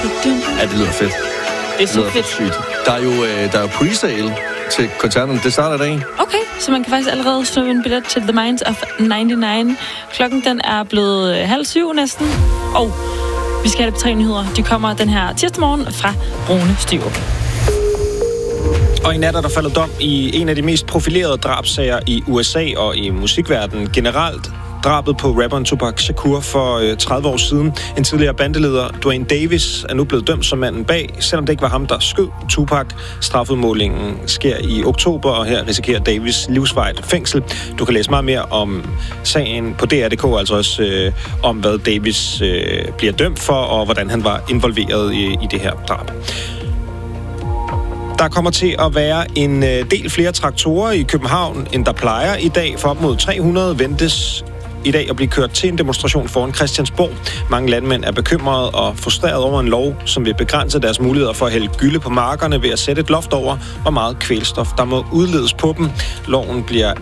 Ja, det lyder fedt. Det er så fedt. Sygt. Der er jo pre-sale til koncerten. Det starter i dag. Okay, så man kan faktisk allerede snuppe en billet til The Minds of 99. Klokken den er blevet 6:30 næsten. Og vi skal have det på 3 nyheder. De kommer den her tirsdag morgen fra Rune Stirup. Og i nat er der faldet dom i en af de mest profilerede drabssager i USA og i musikverdenen generelt. Drabet på rapperen Tupac Shakur for 30 år siden. En tidligere bandeleder, Dwayne Davis, er nu blevet dømt som manden bag, selvom det ikke var ham, der skød Tupac. Strafudmålingen sker i oktober, og her risikerer Davis livsvarigt fængsel. Du kan læse meget mere om sagen på DR.dk, altså også om hvad Davis bliver dømt for, og hvordan han var involveret i det her drab. Der kommer til at være en del flere traktorer i København, end der plejer i dag. For op mod 300 ventes i dag at blive kørt til en demonstration foran Christiansborg. Mange landmænd er bekymrede og frustreret over en lov, som vil begrænse deres muligheder for at hælde gylde på markerne ved at sætte et loft over, hvor meget kvælstof der må udledes på dem. Loven bliver